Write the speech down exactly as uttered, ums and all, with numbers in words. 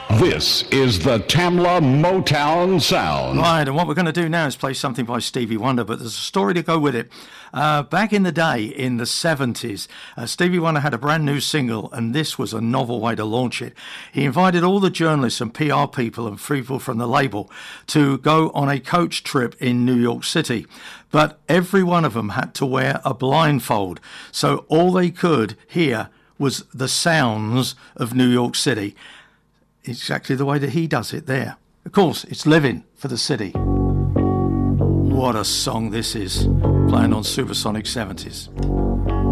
This is the Tamla Motown Sound. Right, and what we're going to do now is play something by Stevie Wonder, but there's a story to go with it. Uh, back in the day, in the seventies, uh, Stevie Wonder had a brand new single, and this was a novel way to launch it. He invited all the journalists and P R people and people from the label to go on a coach trip in New York City. But every one of them had to wear a blindfold, so all they could hear was the sounds of New York City. Exactly the way that he does it there. Of course, it's Living for the City. What a song this is, playing on Supersonic seventies.